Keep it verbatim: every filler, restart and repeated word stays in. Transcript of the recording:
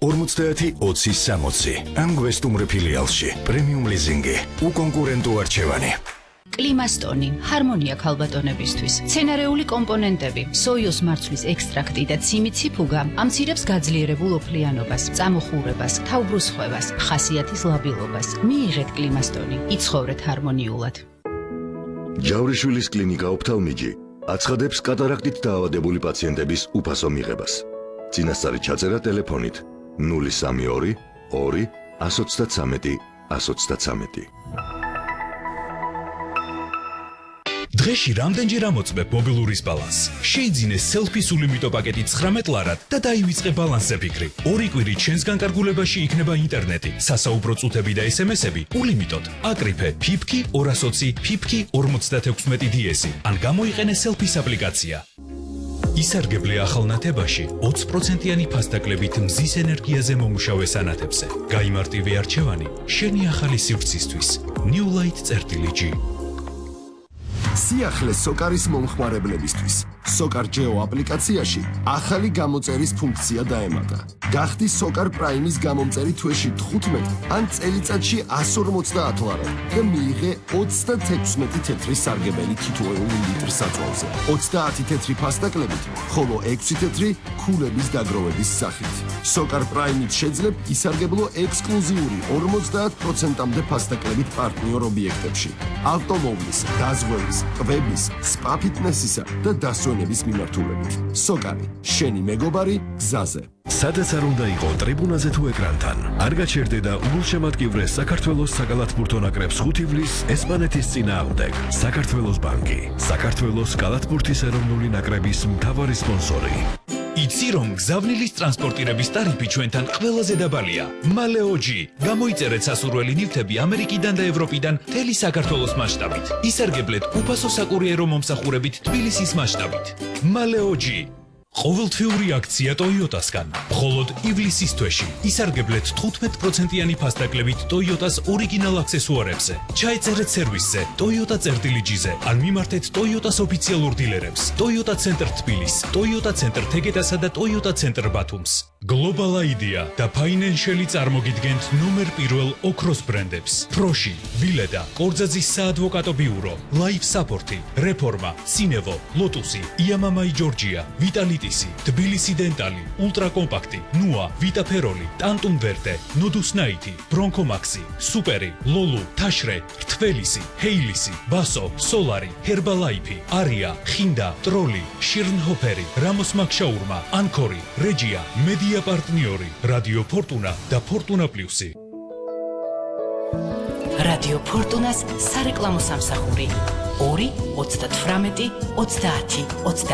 ორმოცდაათი ოცი სამოცი. ამ გვესტუმრე ფილიალში პრემიუმ ლიზინგი, უკონკურენტო არჩევანი. კლიმასტონი, ჰარმონია ქალბატონებისთვის, მცენარეული კომპონენტები, სოიოს მარცვლის ექსტრაქტი და ციმიციფუგა ამცირებს გაძლიერებულ ოფლიანობას, წამოხურებას, თავბრუსხვევას, ხასიათის ლაბილობას. მიიღეთ კლიმასტონი, იცხოვრეთ ჰარმონიულად. ჯავრიშვილის კლინიკა ოფთალმიჯი აცხადებს კატარაქტით დაავადებული პაციენტების უფასო მიღებას. წინასწარი ჩაწერა ტელეფონით ნული სამი ორი ორი ათს ოცდათრამეტი ათს ოცდათრამეტი. დღეში რამდენჯერ ამოწმებ მობილურის ბალანსს? შეიძინე სელფის ულიმიტო პაკეტი ცხრამეტ ლარად და დაივიწყე ბალანსზე ფიქრი. ორი კვირით შენს განკარგულებაში იქნება ინტერნეტი, სასაუბრო წუთები და ესემესები ულიმიტოდ. აკრიფე ფიფკი ორას ოცი ფიფკი ორმოცდათექვსმეტი დიესი ან გამოიყენე სელფის აპლიკაცია. ისარგებლე ახალნათებაში ოცი პროცენტიანი ფასდაკლებით მზის ენერგიაზე მომუშავე სანათებზე. გაიმარტივე არჩევანი შენი ახალი სივრცისთვის. New Light წერტილი. სიახლე სოკარის მომხმარებლებისთვის. სოკარ ჯეო აპლიკაციაში ახალი გამოწერის ფუნქცია დაემატა. გახდი სოკარ პრაიმის გამომწერი თვეში თხუთმეტ ან წელიწადში ასს ორმოცდაათ ლარად და მიიღე ოცდათექვსმეტი თეთრი სარგებელი თითოეული ლიტრ საწვავზე. ოცდაათი თეთრი ფასდაკლებით, ხოლო ექვსი თეთრი ქულების დაგროვების სახით. სოკარ პრაიმით შეძლებ ისარგებლო ექსკლუზიური ორმოცდაათ პროცენტამდე ფასდაკლებით პარტნიორ ობიექტებში. ავტომობილის, გაზღვევის, კვების, სპა ფიტნესისა და დასვენების მიმართულებით. სოკარი, შენი მეგობარი გზაზე. სადაც არ უნდა იყო ტრიბუნაზე თუ ეკრანთან. არ გაჩერდე და უგულშემატკივრე საქართველოს საკალათბურთო ნაკრებს ხუთი ივლის ესპანეთის წინააღმდეგ. საქართველოს ბანკი, საქართველოს კალათბურთის ეროვნული ნაკრების მთავარი სპონსორი. იცი რომ გზავნილის ტრანსპორტირების ტარიფი ჩვენთან ყველაზე დაბალია. მალეოჯი. გამოიწერეთ სასურველი ნივთები ამერიკიდან და ევროპიდან მთელი საქართველოს მასშტაბით. ისარგებლეთ უფასო საკურიერო მომსახურებით თბილისის მასშტაბით. მალეოჯი. ყოველთვიური აქცია ტოიოტასგან. მხოლოდ ივლისის თვეში ისარგებლეთ თხუთმეტ პროცენტიანი ფასდაკლებით ტოიოტას ორიგინალ აქსესუარებზე. ჩაეწერეთ სერვისზე ტოიოტა წერტილიჯიზე ან მიმართეთ ტოიოტას ოფიციალურ დილერებს. ტოიოტა ცენტრ თბილის, ტოიოტა ცენტრ თეგეტასა და ტოიოტა ცენტრ ბათუმს. გლობალ აიდია და ფაინენშელი წარმოგიდგენთ ნომერ პირველ ოქროს ბრენდებს. ფროში, ვილედა, კორძაძის საადვოკატო ბიურო, ლაიფ საფორტი, რეფორმა, სინევო, ლოტუსი, იამამაი ჯორჯია, ვიტალი თბილისი დენტალი, ულტრაკომპაქტი, ნუა, ვიტაფეროლი, ტანტუმ ვერდე, ნოდუს ნაითი, ბრონკომაქსი, სუპერი, ლოლუ, თაშრე, რთველისი, ჰეილისი, ბასო, სოლარი, ჰერბალაიფი, არია, ხინდა, ტროლი, შირნჰოფერი, რამოს მაქშაურმა, ანკორი, რეჯია, მედია პარტნიორი, რადიო ფორტუნა და ფორტუნა პლუსი. რადიო ფორტუნას სარეკლამო სამსახური ორი ოცდათვრამეტი ოცდაათი ოცდაათი